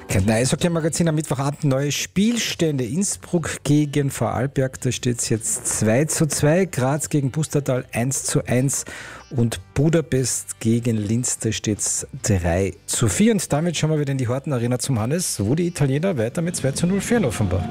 Kärntner Eishockey-Magazin am Mittwochabend, neue Spielstände. Innsbruck gegen Vorarlberg, da steht es jetzt 2:2. Graz gegen Pustertal 1:1. Und Budapest gegen Linz, da steht es 3:4. Und damit schauen wir wieder in die Horten Arena zum Hannes, wo die Italiener weiter mit 2:0 führen offenbar.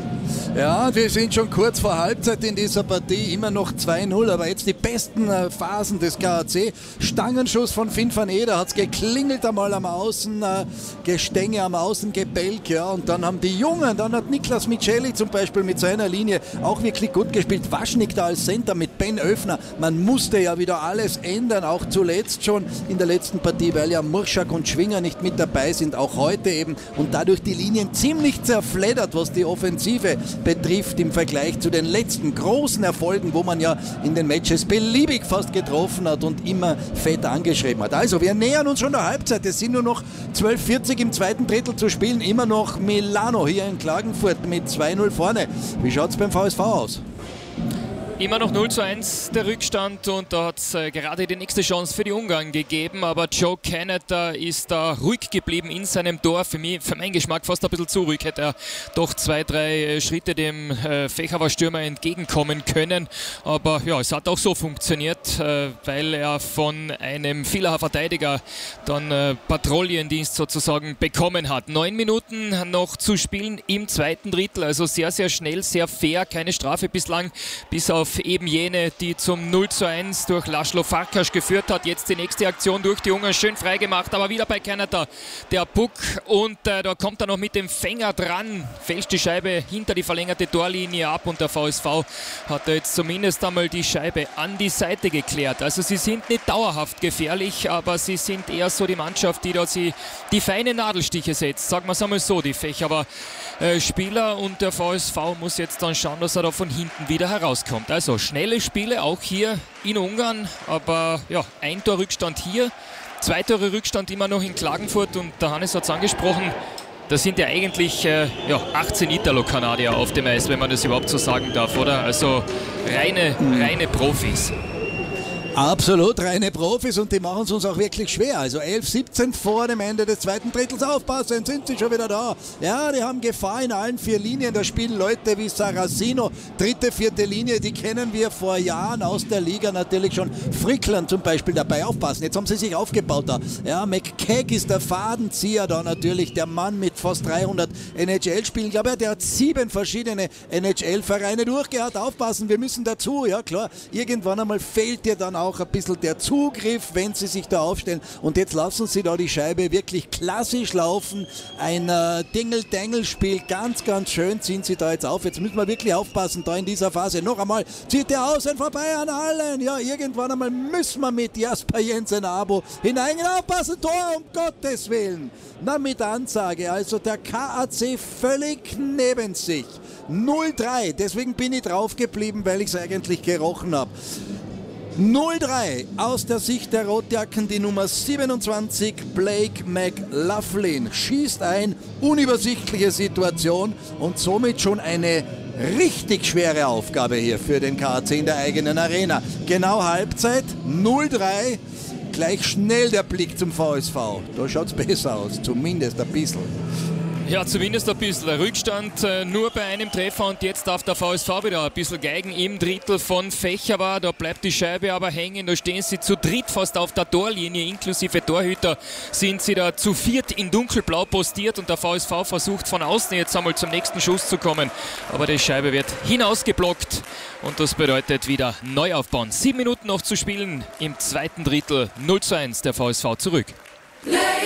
Ja, wir sind schon kurz vor Halbzeit in dieser Partie, immer noch 2:0, aber jetzt die besten Phasen des KAC. Stangenschuss von Finn van Eder, hat es geklingelt einmal am Außen, Gestänge am Außengebälk, ja, und dann haben die Jungen, dann hat Niklas Miceli zum Beispiel mit seiner Linie auch wirklich gut gespielt. Waschnik da als Center mit Ben Oefner, man musste ja wieder alles ändern, auch zuletzt schon in der letzten Partie, weil ja Murschak und Schwinger nicht mit dabei sind, auch heute eben, und dadurch die Linien ziemlich zerfleddert, was die Offensive betrifft im Vergleich zu den letzten großen Erfolgen, wo man ja in den Matches beliebig fast getroffen hat und immer fett angeschrieben hat. Also wir nähern uns schon der Halbzeit, es sind nur noch 12:40 im zweiten Drittel zu spielen, immer noch Milano hier in Klagenfurt mit 2:0 vorne. Wie schaut es beim VSV aus? Immer noch 0:1 der Rückstand, und da hat es gerade die nächste Chance für die Ungarn gegeben, aber Joe Canada ist da ruhig geblieben in seinem Tor. Für meinen Geschmack fast ein bisschen zu ruhig, hätte er doch 2-3 Schritte dem Fächerer Stürmer entgegenkommen können, aber ja, es hat auch so funktioniert, weil er von einem Villacher Verteidiger dann Patrouillendienst sozusagen bekommen hat. 9 Minuten noch zu spielen im zweiten Drittel, also sehr, sehr schnell, sehr fair, keine Strafe bislang, bis auf eben jene, die zum 0:1 durch Laszlo Farkas geführt hat. Jetzt die nächste Aktion durch die Ungarn, schön freigemacht, aber wieder bei Canada der Puck, und da kommt er noch mit dem Fänger dran, fälscht die Scheibe hinter die verlängerte Torlinie ab, und der VSV hat da jetzt zumindest einmal die Scheibe an die Seite geklärt. Also sie sind nicht dauerhaft gefährlich, aber sie sind eher so die Mannschaft, die da die feinen Nadelstiche setzt, sagen wir es einmal so, die Fächerer Spieler, und der VSV muss jetzt dann schauen, dass er da von hinten wieder herauskommt. Also schnelle Spiele auch hier in Ungarn, aber ja, 1 Tor Rückstand hier, 2 Tore Rückstand immer noch in Klagenfurt, und der Hannes hat es angesprochen, da sind ja eigentlich 18 Italo-Kanadier auf dem Eis, wenn man das überhaupt so sagen darf, oder? Also reine Profis. Absolut, reine Profis, und die machen es uns auch wirklich schwer. Also 11:17 vor dem Ende des zweiten Drittels. Aufpassen, sind sie schon wieder da. Ja, die haben Gefahr in allen 4 Linien. Da spielen Leute wie Saracino, 3., 4. Linie, die kennen wir vor Jahren aus der Liga natürlich schon. Frickland zum Beispiel dabei, aufpassen. Jetzt haben sie sich aufgebaut da. Ja, McKeag ist der Fadenzieher da natürlich, der Mann mit fast 300 NHL-Spielen. Ich glaube, der hat 7 verschiedene NHL-Vereine durchgehabt. Aufpassen, wir müssen dazu. Ja, klar, irgendwann einmal fehlt dir dann auch ein bisschen der Zugriff, wenn sie sich da aufstellen, und jetzt lassen sie da die Scheibe wirklich klassisch laufen, ein Dingel-Dangel-Spiel, ganz, ganz schön ziehen sie da jetzt auf. Jetzt müssen wir wirklich aufpassen da in dieser Phase. Noch einmal zieht der Außen vorbei an allen, ja, irgendwann einmal müssen wir mit Jasper Jensen-Abo hineingehen, aufpassen, Tor, um Gottes Willen, na, mit Ansage, also der KAC völlig neben sich, 0:3, deswegen bin ich drauf geblieben, weil ich es eigentlich gerochen habe. 0:3 aus der Sicht der Rotjacken, die Nummer 27, Blake McLaughlin, schießt ein, unübersichtliche Situation und somit schon eine richtig schwere Aufgabe hier für den KAC in der eigenen Arena. Genau Halbzeit, 0:3, gleich schnell der Blick zum VSV. Da schaut es besser aus, zumindest ein bisschen. Ja, zumindest ein bisschen. Rückstand nur bei einem Treffer, und jetzt darf der VSV wieder ein bisschen geigen im Drittel von Fächerer. Da bleibt die Scheibe aber hängen, da stehen sie zu dritt fast auf der Torlinie, inklusive Torhüter sind sie da zu viert in dunkelblau postiert, und der VSV versucht von außen jetzt einmal zum nächsten Schuss zu kommen, aber die Scheibe wird hinausgeblockt, und das bedeutet wieder neu aufbauen. 7 Minuten noch zu spielen im zweiten Drittel, 0:1 der VSV zurück.